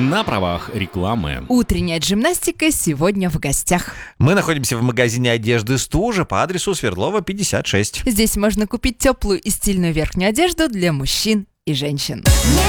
На правах рекламы. Утренняя гимнастика сегодня в гостях. Мы находимся в магазине одежды «Стужа» по адресу Свердлова, 56. Здесь можно купить теплую и стильную верхнюю одежду для мужчин и женщин.